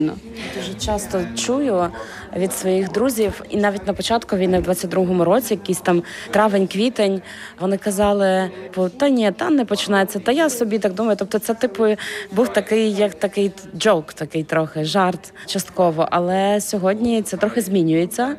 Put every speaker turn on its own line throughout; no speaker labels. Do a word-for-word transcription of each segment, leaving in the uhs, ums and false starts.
Дуже часто чую від своїх друзів, і навіть на початку війни в двадцять другому році, якийсь там травень-квітень, вони казали, та ні, та не починається, та я собі так думаю. Тобто це, типу, був такий, як такий джок, такий трохи, жарт частково. Але сьогодні це трохи змінюється,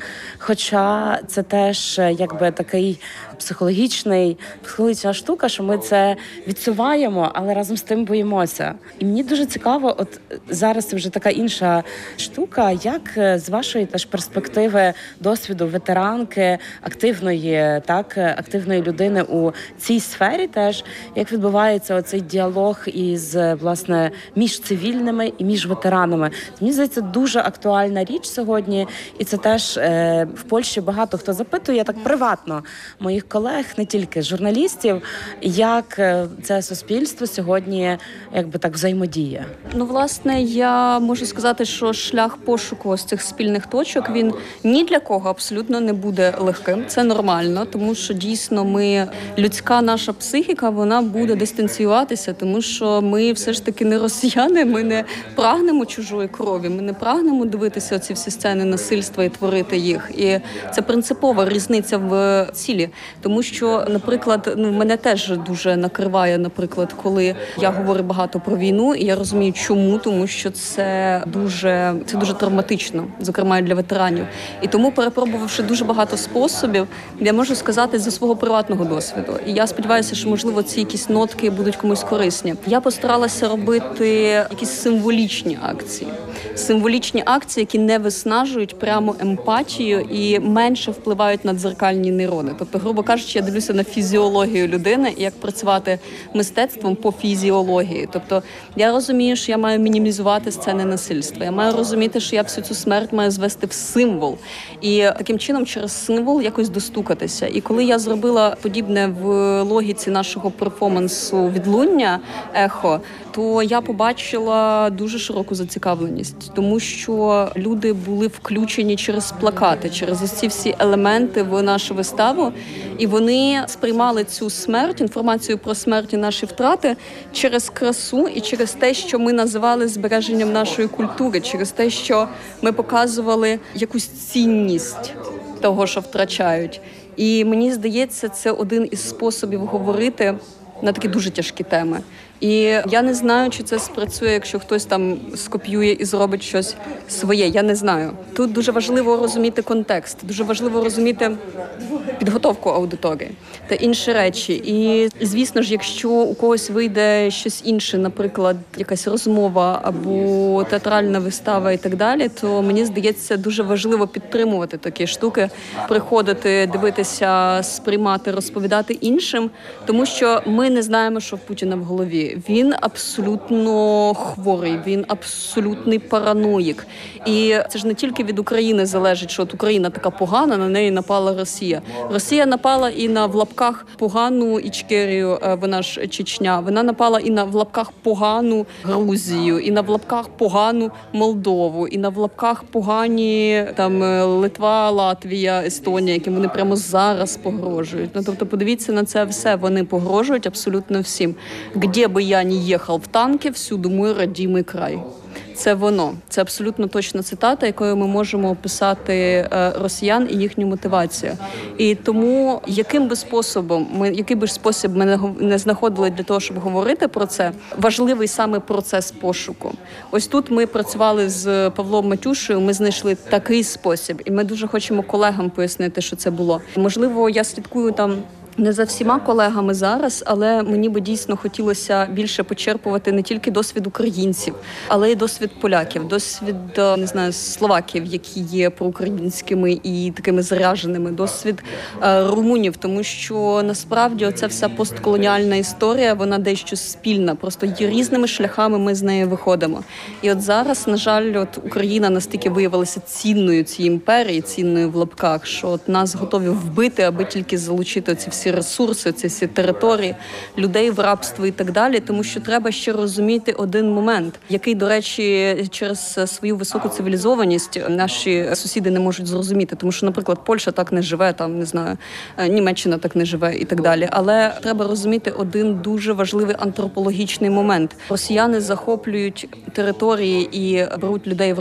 хоча це теж, якби, такий психологічний, психологічна штука, що ми це відсуваємо, але разом з тим боїмося. І мені дуже цікаво, от зараз це вже така інша штука, як з вашої теж перспективи, досвіду ветеранки, активної, так, активної людини у цій сфері теж, як відбувається оцей діалог із, власне, між цивільними і між ветеранами. Мені здається, дуже актуальна річ сьогодні, і це теж е, в Польщі багато хто запитує так приватно моїх колег, не тільки журналістів, як це суспільство сьогодні, якби так, взаємодіє.
Ну, власне, я можу сказати, що шлях пошуку ось цих спільних точок, він ні для кого абсолютно не буде легким. Це нормально, тому що дійсно ми, людська наша психіка, вона буде дистанціюватися, тому що ми все ж таки не росіяни, ми не прагнемо чужої крові, ми не прагнемо дивитися оці всі сцени насильства і творити їх. І це принципова різниця в цілі. Тому що, наприклад, ну, мене теж дуже накриває, наприклад, коли я говорю багато про війну, і я розумію, чому, тому що це дуже, це дуже травматично, зокрема і для ветеранів. І тому, перепробувавши дуже багато способів, я можу сказати зі свого приватного досвіду. І я сподіваюся, що, можливо, ці якісь нотки будуть комусь корисні. Я постаралася робити якісь символічні акції. Символічні акції, які не виснажують прямо емпатію і менше впливають на дзеркальні нейрони. Тобто, грубо кажучи, я дивлюся на фізіологію людини і як працювати мистецтвом по фізіології. Тобто, я розумію, що я маю мінімізувати сцени насильства. Я маю розуміти, що я всю цю смерть маю звести в символ. І таким чином через символ якось достукатися. І коли я зробила подібне в логіці нашого перформансу «Відлуння», «Ехо», то я побачила дуже широку зацікавленість, тому що люди були включені через плакати, через ось ці всі елементи в нашу виставу, і вони сприймали цю смерть, інформацію про смерть і наші втрати через красу і через те, що ми називали збереженням нашої культури, через те, що ми показували якусь цінність того, що втрачають. І мені здається, це один із способів говорити на такі дуже тяжкі теми. І я не знаю, чи це спрацює, якщо хтось там скопіює і зробить щось своє. Я не знаю. Тут дуже важливо розуміти контекст, дуже важливо розуміти підготовку аудиторії та інші речі. І, звісно ж, якщо у когось вийде щось інше, наприклад, якась розмова або театральна вистава і так далі, то мені здається, дуже важливо підтримувати такі штуки, приходити, дивитися, сприймати, розповідати іншим, тому що ми не знаємо, що в Путіна в голові. Він абсолютно хворий, він абсолютний параноїк. І це ж не тільки від України залежить, що от Україна така погана, на неї напала Росія. Росія напала і на в лапках погану Ічкерію, вона ж Чечня. Вона напала і на в лапках погану Грузію, і на в лапках погану Молдову, і на в лапках погані там Литва, Латвія, Естонія, яким вони прямо зараз погрожують. Ну, тобто подивіться на це все, вони погрожують абсолютно всім. Де би я не їхав в танки, всюди мій родимий край. Це воно. Це абсолютно точна цитата, якою ми можемо описати росіян і їхню мотивацію. І тому, яким би способом, ми, який би спосіб ми не знаходили для того, щоб говорити про це, важливий саме процес пошуку. Ось тут ми працювали з Павлом Матюшею, ми знайшли такий спосіб. І ми дуже хочемо колегам пояснити, що це було. Можливо, я слідкую там не за всіма колегами зараз, але мені би дійсно хотілося більше почерпувати не тільки досвід українців, але й досвід поляків, досвід, не знаю, словаків, які є проукраїнськими і такими заряженими, досвід е, румунів, тому що насправді оця вся постколоніальна історія, вона дещо спільна, просто є різними шляхами ми з неї виходимо. І от зараз, на жаль, от Україна настільки виявилася цінною цієї імперії, цінною в лапках, що от нас готові вбити, аби тільки залучити ці всі всі ресурси, ці всі території, людей в рабство і так далі, тому що треба ще розуміти один момент, який, до речі, через свою високу цивілізованість наші сусіди не можуть зрозуміти, тому що, наприклад, Польща так не живе, там, не знаю, Німеччина так не живе і так далі. Але треба розуміти один дуже важливий антропологічний момент. Росіяни захоплюють території і беруть людей в